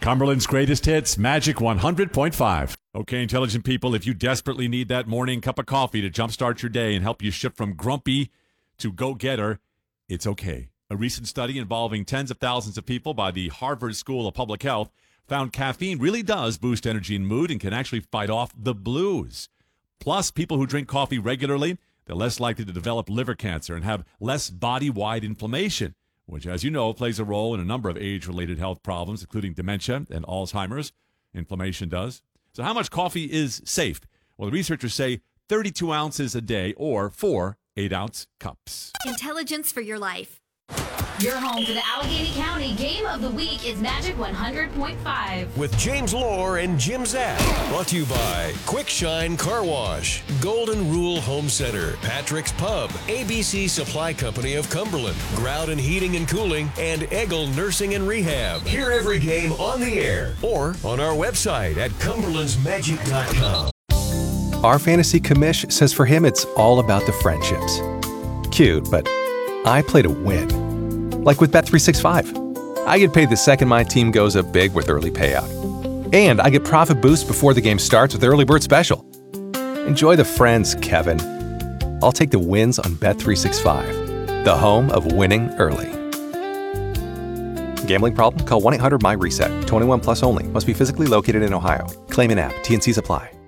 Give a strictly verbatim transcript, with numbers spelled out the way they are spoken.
Cumberland's greatest hits, Magic one hundred point five. Okay, intelligent people, if you desperately need that morning cup of coffee to jumpstart your day and help you shift from grumpy to go-getter, it's okay. A recent study involving tens of thousands of people by the Harvard School of Public Health found caffeine really does boost energy and mood and can actually fight off the blues. Plus, people who drink coffee regularly, they're less likely to develop liver cancer and have less body-wide inflammation, which, as you know, plays a role in a number of age-related health problems, including dementia and Alzheimer's. Inflammation does. So how much coffee is safe? Well, the researchers say thirty-two ounces a day or four eight-ounce cups. Intelligence for your life. Your home for the Allegheny County Game of the Week is Magic one hundred point five. With James Lohr and Jim Zack. Brought to you by Quick Shine Car Wash, Golden Rule Home Center, Patrick's Pub, A B C Supply Company of Cumberland, Groudon Heating and Cooling, and Eggle Nursing and Rehab. Hear every game on the air or on our website at cumberlands magic dot com. Our fantasy commish says for him it's all about the friendships. Cute, but I play to win. Like with Bet three sixty-five. I get paid the second my team goes up big with early payout. And I get profit boosts before the game starts with Early Bird Special. Enjoy the friends, Kevin. I'll take the wins on Bet three sixty-five, the home of winning early. Gambling problem? Call one eight hundred M Y RESET. twenty-one plus only. Must be physically located in Ohio. Claim in app. T N Cs apply.